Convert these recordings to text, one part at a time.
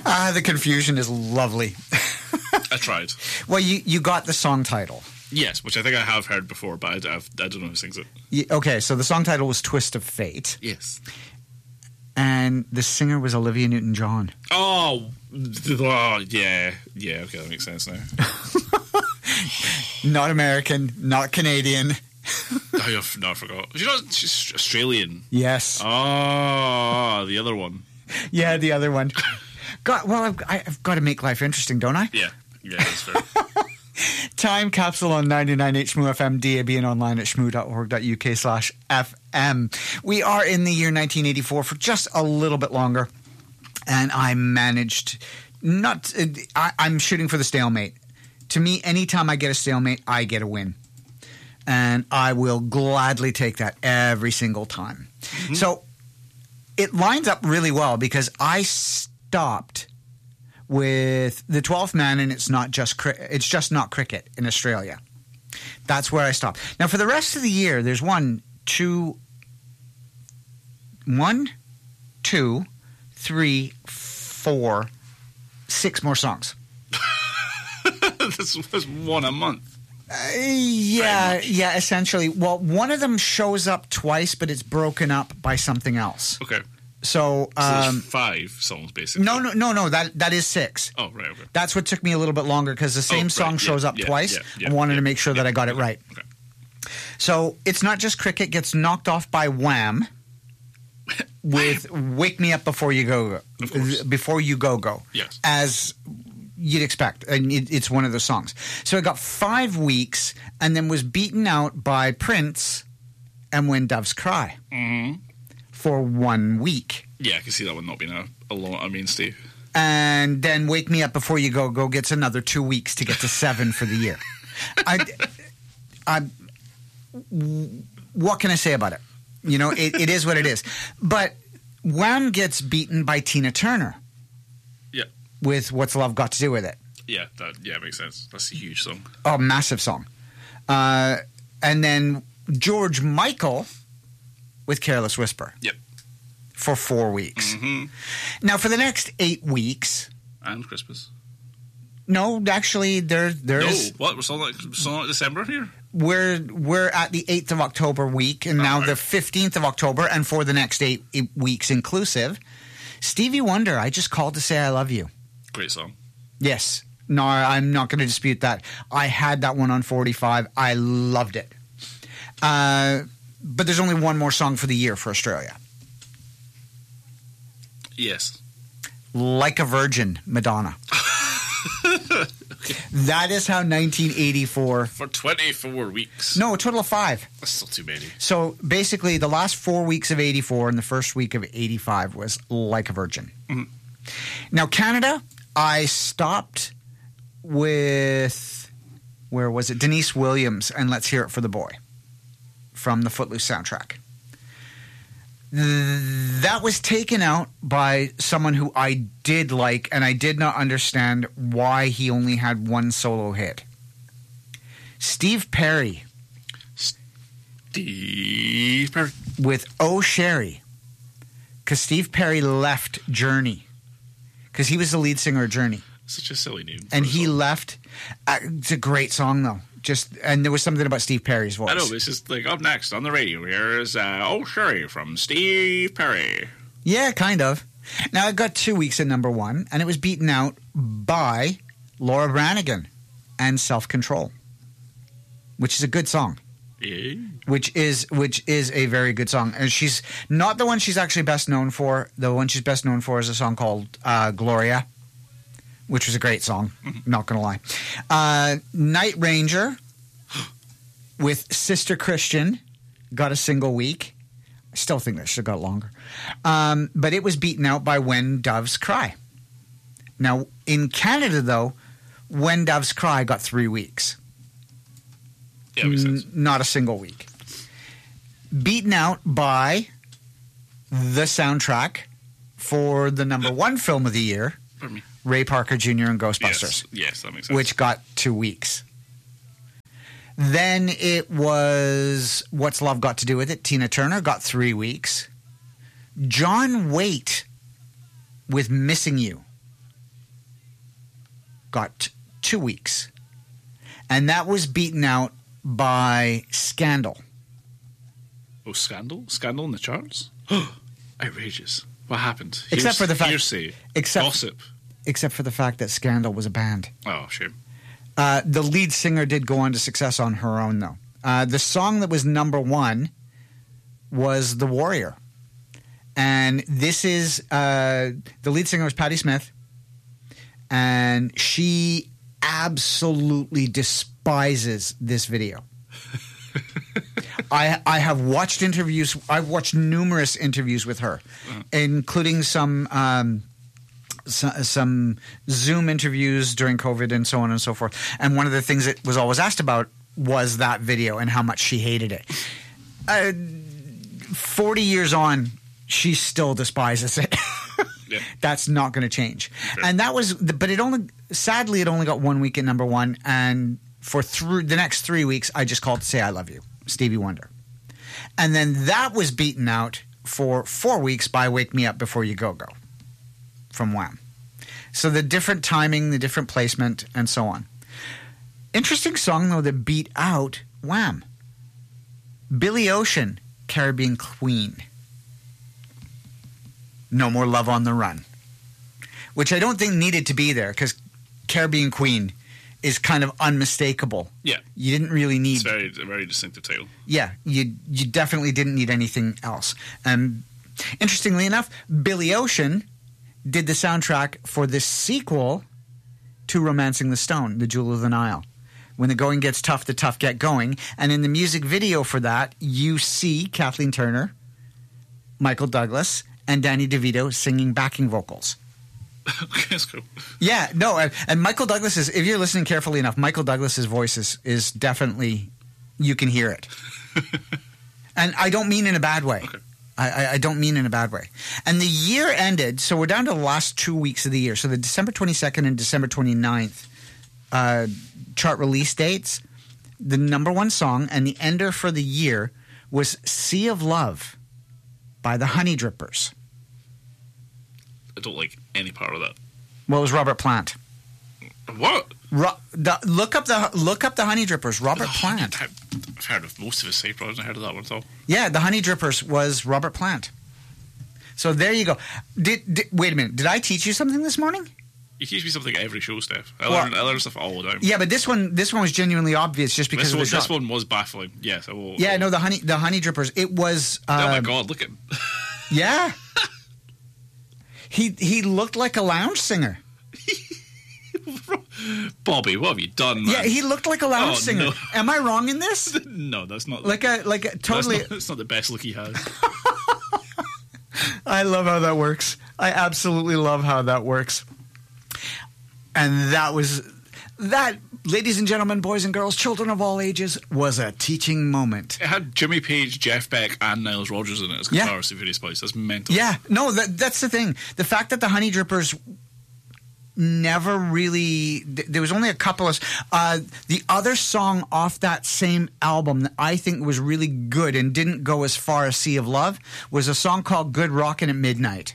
The confusion is lovely. I tried. Well, you got the song title. Yes, which I think I have heard before, but I don't know who sings it. Okay, so the song title was Twist of Fate. Yes. And the singer was Olivia Newton-John. Oh, yeah. Yeah, okay, that makes sense now. Not American, not Canadian. I forgot. She's Australian. Yes. Oh, the other one. Yeah, the other one. I've got to make life interesting, don't I? Yeah, that's fair. Time capsule on 99.8 Shmoo FM, DAB, and online at shmoo.org.uk/FM. We are in the year 1984 for just a little bit longer, and I managed not. I'm shooting for the stalemate. To me, anytime I get a stalemate, I get a win, and I will gladly take that every single time. Mm-hmm. So it lines up really well because I stopped with the 12th man, and it's just not cricket in Australia. That's where I stopped. Now, for the rest of the year, there's 1, 2, 3, 4, 6 more songs. This was one a month. Yeah, essentially. Well, one of them shows up twice, but it's broken up by something else. Okay. So there's 5 songs, basically. No. That is 6. Oh, right, okay. That's what took me a little bit longer because the same song shows up twice. I wanted to make sure that I got it right. Okay. So it's not just cricket gets knocked off by Wham with "Wake Me Up Before You Go." Before You Go. Yes. As you'd expect, and it's one of those songs. So it got 5 weeks, and then was beaten out by Prince and "When Doves Cry." Mm-hmm. For 1 week. Yeah, I can see that one not being a mainstay. And then Wake Me Up Before You Go gets another 2 weeks to get to 7 for the year. What can I say about it? It is what it is. But Wham gets beaten by Tina Turner. Yeah. With What's Love Got to Do With It? Yeah, that makes sense. That's a huge song. Oh, massive song. And then George Michael with Careless Whisper. Yep. For 4 weeks. Mm-hmm. Now, for the next 8 weeks... And Christmas. No, actually, there is... No, what? We're still not December here? We're at the 8th of October week, and now the 15th of October, and for the next 8 weeks inclusive, Stevie Wonder, I Just Called to Say I Love You. Great song. Yes. No, I'm not going to dispute that. I had that one on 45. I loved it. But there's only one more song for the year for Australia. Yes. Like a Virgin, Madonna. That is how 1984... For 24 weeks. No, a total of 5. That's still too many. So basically the last 4 weeks of 84 and the first week of 85 was Like a Virgin. Mm-hmm. Now, Canada, I stopped with... Where was it? Denise Williams and Let's Hear It for the Boy. From the Footloose soundtrack. That was taken out by someone who I did like, and I did not understand why he only had one solo hit. Steve Perry. Steve Perry. With Oh Sherry. Because Steve Perry left Journey. Because he was the lead singer of Journey. Such a silly name. And he left. It's a great song, though. And there was something about Steve Perry's voice. I know, it's just like up next on the radio here is Oh Sherry from Steve Perry. Yeah, kind of. Now, it got 2 weeks at number 1, and it was beaten out by Laura Branigan and Self-Control, which is a good song. Yeah. Which is a very good song. And she's not the one she's actually best known for. The one she's best known for is a song called Gloria, which was a great song, not going to lie. Night Ranger with Sister Christian got a single week. I still think that should have got longer. But it was beaten out by When Doves Cry. Now, in Canada, though, When Doves Cry got 3 weeks. Yeah, makes sense. Not a single week. Beaten out by the soundtrack for the number 1 film of the year, Ray Parker Jr. and Ghostbusters. Yes, that makes sense. Which got 2 weeks. Then it was What's Love Got to Do With It? Tina Turner got 3 weeks. John Waite with Missing You got 2 weeks. And that was beaten out by Scandal. Oh, Scandal? Scandal in the charts? Outrageous. What happened? Except for the fact... Hearsay. Gossip. Except for the fact that Scandal was a band. Oh, shame. The lead singer did go on to success on her own, though. The song that was number one was The Warrior. And this is... the lead singer was Patti Smith. And she absolutely despises this video. I have watched interviews. I've watched numerous interviews with her, including some Zoom interviews during COVID and so on and so forth. And one of the things that was always asked about was that video and how much she hated it. 40 years on, she still despises it. Yeah. That's not going to change. Sure. And that was, but sadly, it only got 1 week at number one. And for the next 3 weeks, I just called to say I love you, Stevie Wonder. And then that was beaten out for 4 weeks by Wake Me Up Before You Go Go from Wham. So the different timing, the different placement, and so on. Interesting song, though, that beat out Wham. Billy Ocean, Caribbean Queen. No More Love on the Run. Which I don't think needed to be there because Caribbean Queen is kind of unmistakable. Yeah. You didn't really need... It's a very distinctive title. Yeah, you definitely didn't need anything else. Interestingly enough, Billy Ocean did the soundtrack for the sequel to Romancing the Stone, The Jewel of the Nile. When the going gets tough, the tough get going. And in the music video for that, you see Kathleen Turner, Michael Douglas, and Danny DeVito singing backing vocals. Okay, that's cool. Yeah, no, and Michael Douglas is, if you're listening carefully enough, Michael Douglas's voice is definitely, you can hear it. And I don't mean in a bad way. Okay. I don't mean in a bad way. And the year ended, so we're down to the last 2 weeks of the year. So the December 22nd and December 29th chart release dates, the number one song and the ender for the year was Sea of Love by the Honey Drippers. I don't like any part of that. Well, it was Robert Plant. What? Look up the Honey Drippers. Robert Plant. I've heard of most of his safe, but I haven't heard of that one at all. Yeah, the Honey Drippers was Robert Plant. So there you go. Wait a minute. Did I teach you something this morning? You teach me something every show, Steph. I learn stuff all the time. Yeah, but this one was genuinely obvious just because of the shot. This one was baffling. Yes, I will. Yeah, no, the Honey Drippers. It was. Oh my God! Look at him. Yeah. He looked like a lounge singer. Bobby, what have you done, man? Yeah, he looked like a lounge singer. No. Am I wrong in this? No, that's not. Like a totally. That's not the best look he has. I love how that works. I absolutely love how that works. And that, ladies and gentlemen, boys and girls, children of all ages, was a teaching moment. It had Jimmy Page, Jeff Beck, and Niles Rodgers in it as guitarists in various places. That's mental. Yeah, no, that's the thing. The fact that the Honey Drippers never really... There was only a couple of... the other song off that same album that I think was really good and didn't go as far as Sea of Love was a song called Good Rockin' at Midnight.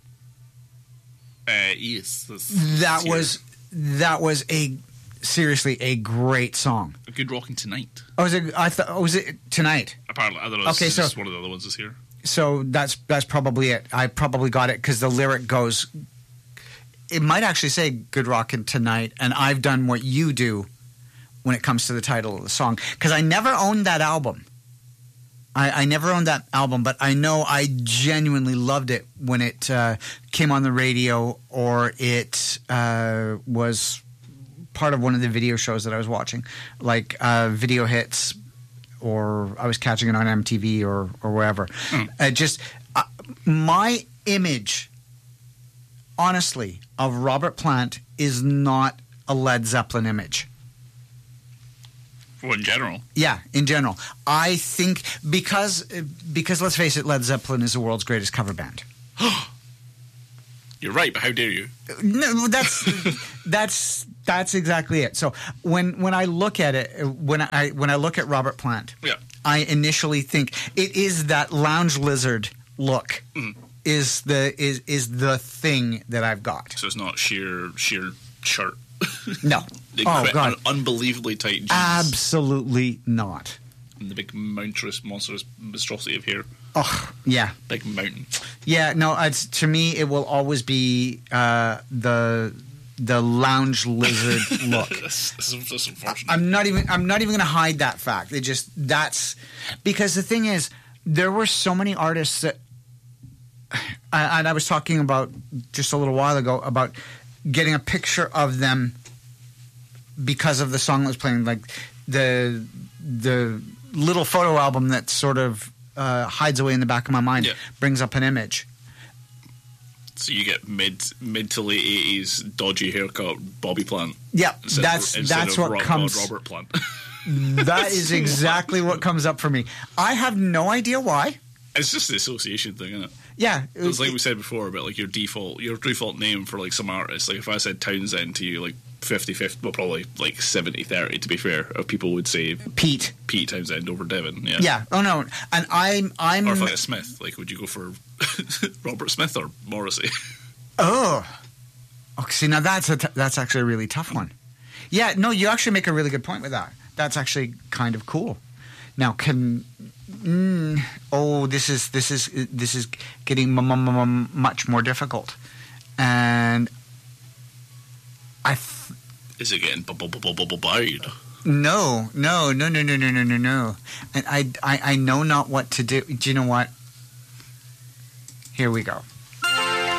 Yes. That was seriously a great song. A Good Rockin' Tonight. Oh, was it Tonight? Apparently, I don't know. Okay, so just one of the other ones is here. So that's probably it. I probably got it because the lyric goes. It might actually say "Good Rockin' Tonight," and I've done what you do when it comes to the title of the song because I never owned that album. I never owned that album, but I know I genuinely loved it when it came on the radio or it was part of one of the video shows that I was watching, like Video Hits, or I was catching it on MTV or wherever. My image, honestly, of Robert Plant is not a Led Zeppelin image. Well, in general. Yeah, in general. I think because let's face it, Led Zeppelin is the world's greatest cover band. You're right, but how dare you? No, that's exactly it. So when I look at it, when I look at Robert Plant, yeah. I initially think it is that lounge lizard look is the thing that I've got. So it's not sheer shirt No. Oh, God. Unbelievably tight jeans. Absolutely not. And the big monstrous monstrosity of hair. Oh, yeah. Big mountain. Yeah, no, to me, it will always be the lounge lizard look. That's unfortunate. I'm not even going to hide that fact. That's because the thing is, there were so many artists that, and I was talking about just a little while ago about getting a picture of them because of the song that was playing, like the little photo album that sort of hides away in the back of my mind, brings up an image. So you get mid to late 80s dodgy haircut Bobby Plant. Yeah, that's what comes. Robert Plant. That is exactly what comes up for me. I have no idea why. It's just the association thing, isn't it? Yeah, it's like we said before about like your default name for like some artists. Like if I said Townsend to you, like 50-50, well probably like 70-30 to be fair, of people would say Pete Townsend over Devin. Yeah. Yeah. Oh no, and I'm. Or if I had Smith, like would you go for Robert Smith or Morrissey? Oh, okay. See, now that's actually a really tough one. Yeah. No, you actually make a really good point with that. That's actually kind of cool. Now, this is getting much more difficult, and is it getting bad? No. And I know not what to do. Do you know what? Here we go.